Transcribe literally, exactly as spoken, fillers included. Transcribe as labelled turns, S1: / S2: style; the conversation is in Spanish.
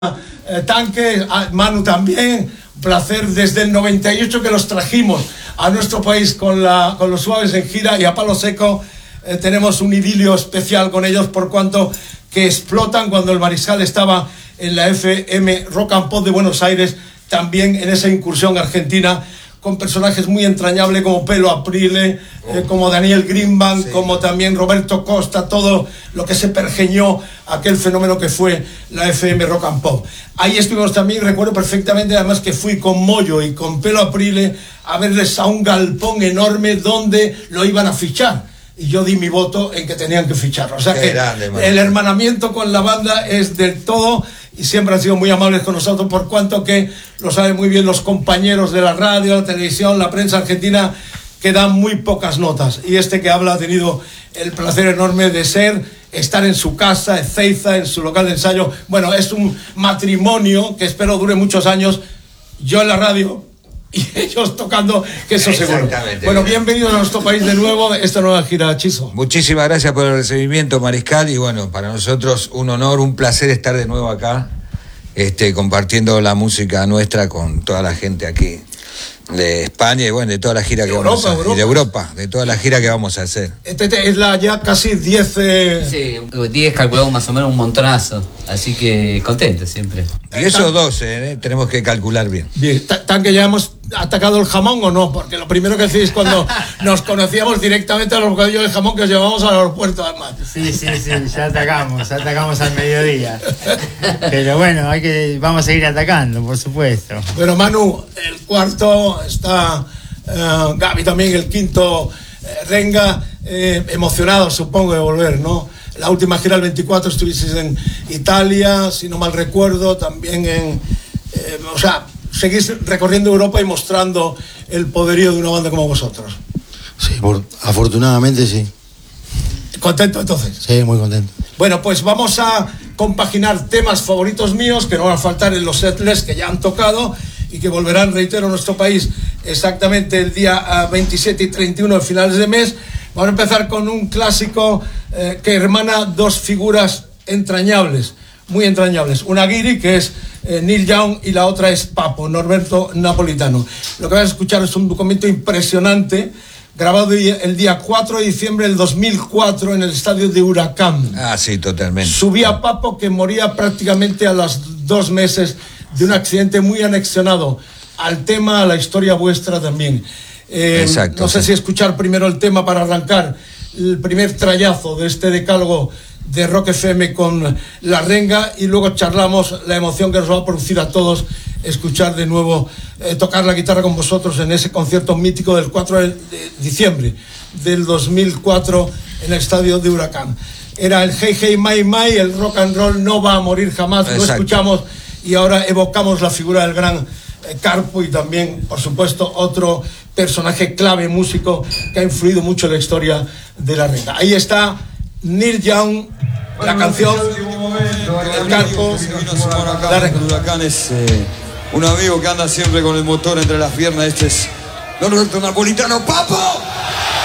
S1: eh, Tanque, a Manu también, un placer desde el noventa y ocho que los trajimos a nuestro país con, la, con los Suaves en gira, y a Palo Seco eh, tenemos un idilio especial con ellos por cuanto que explotan cuando el Mariscal estaba en la F M Rock and Pop de Buenos Aires, también en esa incursión argentina, con personajes muy entrañables como Pelo Aprile, oh. eh, como Daniel Greenbank, sí. como también Roberto Costa, todo lo que se pergeñó aquel fenómeno que fue la F M Rock and Pop. Ahí estuvimos también, recuerdo perfectamente, además que fui con Moyo y con Pelo Aprile a verles a un galpón enorme donde lo iban a fichar. Y yo di mi voto en que tenían que ficharlo. O sea Qué que grande, el hermanamiento con la banda es del todo, y siempre han sido muy amables con nosotros, por cuanto que lo saben muy bien los compañeros de la radio, la televisión, la prensa argentina, que dan muy pocas notas. Y este que habla ha tenido el placer enorme de ser, estar en su casa, en Ezeiza, en su local de ensayo. Bueno, es un matrimonio que espero dure muchos años. Yo en la radio y ellos tocando, que eso seguro. Bueno, bienvenidos a nuestro país de nuevo, esta nueva gira, Chizo.
S2: Muchísimas gracias por el recibimiento, Mariscal, y bueno, para nosotros un honor, un placer estar de nuevo acá, este, compartiendo la música nuestra con toda la gente aquí de España y bueno, de toda la gira que Europa, vamos a hacer, y de Europa, de toda la gira que vamos a hacer.
S1: Este es la ya casi diez... Eh...
S3: Sí, diez calculamos más o menos un montonazo, así que contento siempre.
S2: Y esos doce, ¿eh? Tenemos que calcular bien.
S1: Bien, ¿tan que ya hemos atacado el jamón o no? Porque lo primero que decís cuando nos conocíamos directamente a los bocadillos de jamón que os llevamos al aeropuerto, además.
S4: Sí, sí, sí, ya atacamos, ya atacamos al mediodía. Pero bueno, hay que, vamos a seguir atacando, por supuesto.
S1: Pero Manu, el cuarto está uh, Gaby también, el quinto uh, Renga, eh, emocionado supongo de volver, ¿no? La última gira, el veinticuatro, estuvisteis en Italia, si no mal recuerdo, también en... Eh, o sea, seguís recorriendo Europa y mostrando el poderío de una banda como vosotros.
S5: Sí, por, afortunadamente sí.
S1: ¿Contento entonces?
S5: Sí, muy contento.
S1: Bueno, pues vamos a compaginar temas favoritos míos que no van a faltar en los setlists que ya han tocado y que volverán, reitero, a nuestro país exactamente el día veintisiete y treinta y uno de finales de mes. Vamos a empezar con un clásico eh, que hermana dos figuras entrañables, muy entrañables. Una guiri, que es eh, Neil Young, y la otra es Papo, Norberto Napolitano. Lo que vas a escuchar es un documento impresionante, grabado el día cuatro de diciembre del dos mil cuatro en el estadio de Huracán.
S2: Ah, sí, totalmente.
S1: Subía Papo, que moría prácticamente a los dos meses de un accidente muy anexionado al tema, a la historia vuestra también. Eh, Exacto. No sé sí. si escuchar primero el tema para arrancar el primer trayazo de este decálogo de Rock F M con La Renga, y luego charlamos la emoción que nos va a producir a todos escuchar de nuevo eh, tocar la guitarra con vosotros en ese concierto mítico del cuatro de diciembre del dos mil cuatro en el estadio de Huracán. Era el Hey Hey My My, el rock and roll no va a morir jamás. Exacto. Lo escuchamos y ahora evocamos la figura del gran eh, Carpo, y también, por supuesto, otro personaje clave, músico, que ha influido mucho en la historia de La Renga. Ahí está Neil Young, la canción El Carpo.
S6: La Renga. Huracán es eh, un amigo que anda siempre con el motor entre las piernas. Este es Norberto Napolitano. ¡Papo!